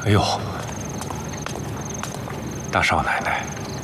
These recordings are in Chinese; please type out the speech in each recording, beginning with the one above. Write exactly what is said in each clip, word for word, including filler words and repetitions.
哎呦，大少奶奶，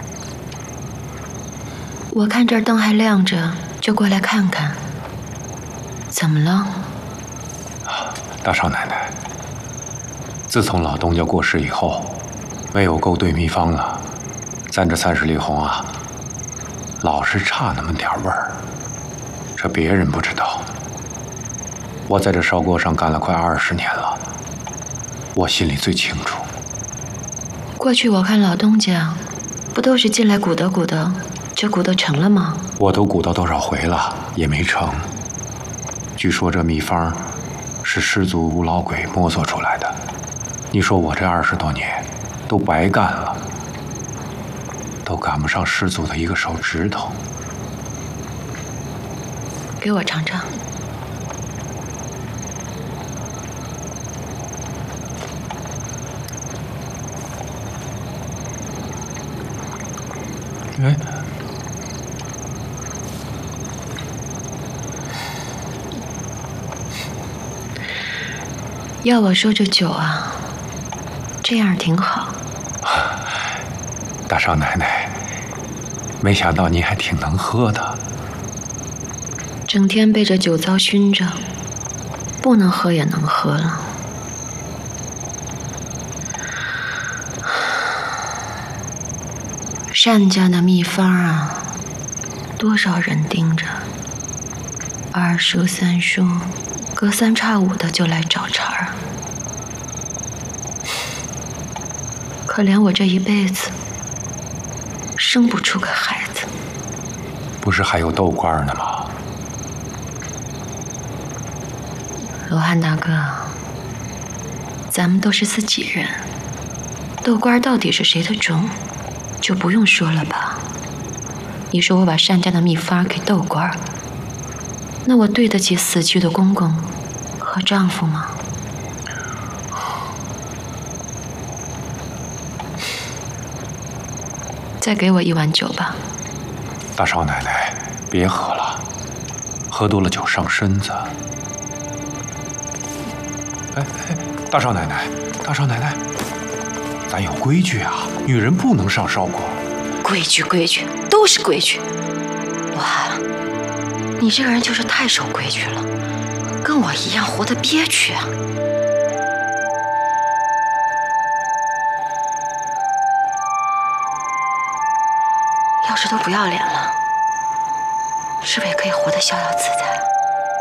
我看这儿灯还亮着，就过来看看。怎么了？ 啊，大少奶奶，自从老东家过世以后，没有勾兑秘方了，咱这三十里红啊，老是差那么点味儿。这别人不知道，我在这烧锅上干了快二十年了，我心里最清楚。 过去我看老东家，不都是进来鼓捣鼓捣，就鼓捣成了吗？ 我都鼓捣多少回了，也没成。据说这秘方是师祖吴老鬼摸索出来的，你说我这二十多年都白干了，都赶不上师祖的一个手指头。 给我尝尝。 哎， 要我说这酒啊，这样挺好。 大少奶奶，没想到你还挺能喝的。 整天被这酒糟熏着，不能喝也能喝了。单家的秘方啊，多少人盯着，二叔三叔隔三差五的就来找茬儿。可怜我这一辈子生不出个孩子。 不是还有豆罐呢吗？ 罗汉大哥，咱们都是自己人，豆官到底是谁的种，就不用说了吧。你说我把单家的秘方给豆官，那我对得起死去的公公和丈夫吗？再给我一碗酒吧。 大少奶奶，别喝了，喝多了酒伤身子。哎哎，大少奶奶，大少奶奶，咱有规矩啊，女人不能上烧锅。 规矩规矩都是规矩。哇，你这个人就是太守规矩了，跟我一样活得憋屈啊。要是都不要脸了，是不是也可以活得逍遥自在了？